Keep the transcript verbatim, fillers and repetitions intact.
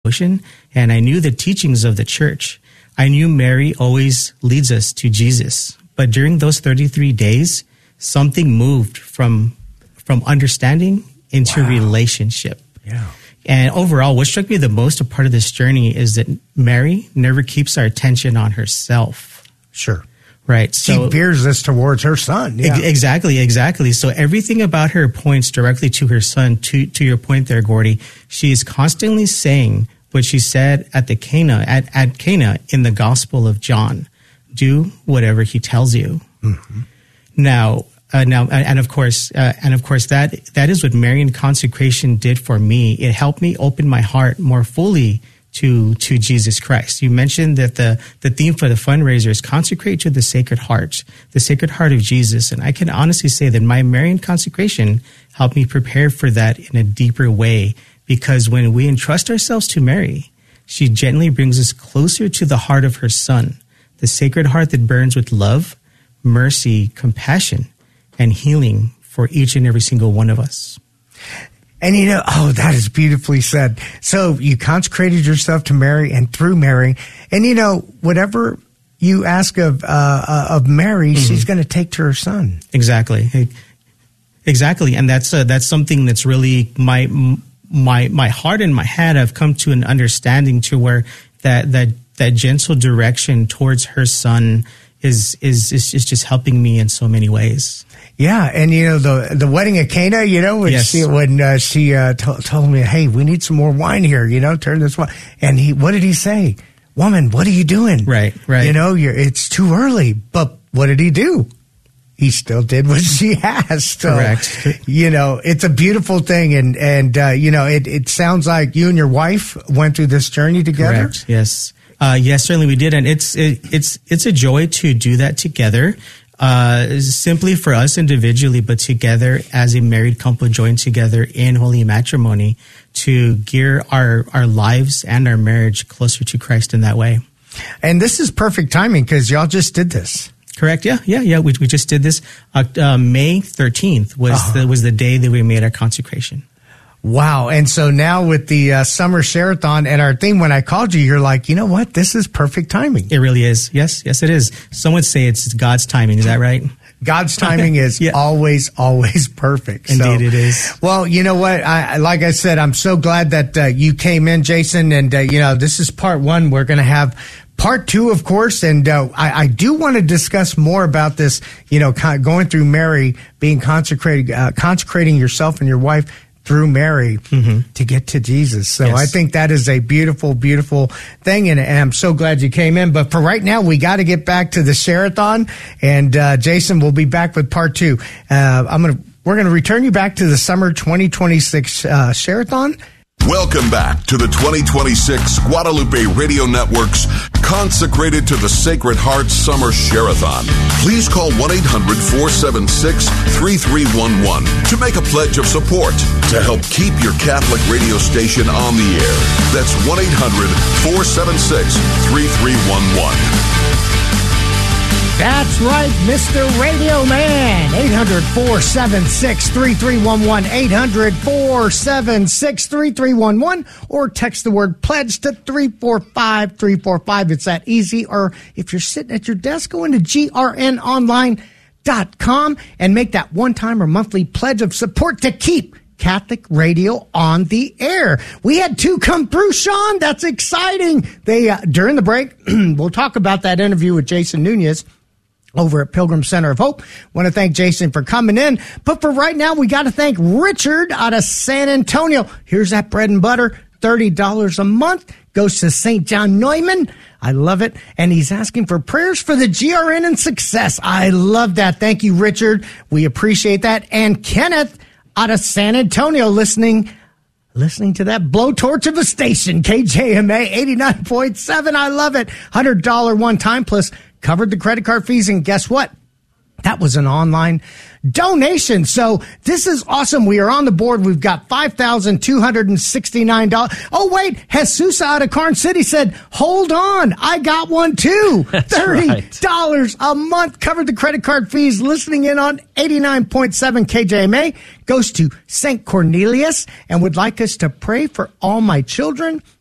devotion, and I knew the teachings of the church. I knew Mary always leads us to Jesus. But during those thirty-three days, something moved from from understanding into wow. relationship. Yeah. And overall, what struck me the most a part of this journey is that Mary never keeps our attention on herself. Sure. Right. So she veers us towards her son. Yeah. Ex- exactly. Exactly. So everything about her points directly to her son. To, to your point there, Gordy, she is constantly saying what she said at the Cana, at, at Cana in the Gospel of John. Do whatever he tells you. Mm-hmm. Now, Uh, now, and of course, uh, and of course, that that is what Marian consecration did for me. It helped me open my heart more fully to to Jesus Christ. You mentioned that the the theme for the fundraiser is consecrate to the Sacred Heart, the Sacred Heart of Jesus. And I can honestly say that my Marian consecration helped me prepare for that in a deeper way. Because when we entrust ourselves to Mary, she gently brings us closer to the heart of her Son, the Sacred Heart that burns with love, mercy, compassion, and healing for each and every single one of us. And you know, oh, that is beautifully said. So you consecrated yourself to Mary and through Mary. And you know, whatever you ask of uh, of Mary, mm-hmm. she's going to take to her son. Exactly. Exactly. And that's uh, that's something that's really my my my heart and my head have come to an understanding to where that that that gentle direction towards her son is is is, is just helping me in so many ways. Yeah, and you know the the wedding at Cana, you know, when yes. she when uh, she uh, t- told me, "Hey, we need some more wine here," you know, turn this wine. And he, what did he say? Woman, what are you doing? Right, right. You know, you're it's too early. But what did he do? He still did what she asked. So, correct. You know, it's a beautiful thing, and and uh, you know, it it sounds like you and your wife went through this journey together. Correct. Yes. Uh, yes, certainly we did, and it's it, it's it's a joy to do that together. Uh, simply for us individually, but together as a married couple joined together in holy matrimony to gear our, our lives and our marriage closer to Christ in that way. And this is perfect timing because y'all just did this. Correct. Yeah. Yeah. Yeah. We, we just did this. Uh, May thirteenth was uh-huh. the, was the day that we made our consecration. Wow. And so now with the uh, summer share-a-thon and our theme, when I called you, you're like, you know what? This is perfect timing. It really is. Yes. Yes, it is. Some would say it's God's timing. Is that right? God's timing is yeah. always, always perfect. Indeed, so, it is. Well, you know what? I, like I said, I'm so glad that uh, you came in, Jason. And, uh, you know, this is part one. We're going to have part two, of course. And uh, I, I do want to discuss more about this, you know, going through Mary, being consecrated, uh, consecrating yourself and your wife through Mary mm-hmm. to get to Jesus. So yes. I think that is a beautiful, beautiful thing. And, and I'm so glad you came in. But for right now, we got to get back to the share-a-thon. And uh, Jason will be back with part two. Uh, I'm going to, we're going to return you back to the summer twenty twenty-six uh, share-a-thon. Welcome back to the twenty twenty-six Guadalupe Radio Network's Consecrated to the Sacred Heart Summer Share-a-thon. Please call one eight hundred four seven six three three one one to make a pledge of support to help keep your Catholic radio station on the air. That's one eight hundred four seven six three three one one. That's right, Mister Radio Man. eight hundred four seven six three three one one. eight hundred four seven six three three one one. Or text the word pledge to three four five three four five. It's that easy. Or if you're sitting at your desk, go into G R N online dot com and make that one-time or monthly pledge of support to keep Catholic radio on the air. We had two come through, Sean. That's exciting. They uh, during the break, we'll talk about that interview with Jason Nunez over at Pilgrim Center of Hope. Want to thank Jason for coming in. But for right now, we got to thank Richard out of San Antonio. Here's that bread and butter, thirty dollars a month. Goes to Saint John Neumann. I love it. And he's asking for prayers for the G R N and success. I love that. Thank you, Richard. We appreciate that. And Kenneth out of San Antonio listening Listening to that blowtorch of a station, K J M A eighty-nine point seven. I love it. one hundred dollars one time plus covered the credit card fees. And guess what? That was an online donation. So this is awesome. We are on the board. We've got five thousand two hundred sixty-nine dollars. Oh, wait. Jesus out of Carn City said, hold on. I got one too. That's thirty dollars right. a month covered the credit card fees. Listening in on eighty-nine point seven K J M A goes to Saint Cornelius and would like us to pray for all my children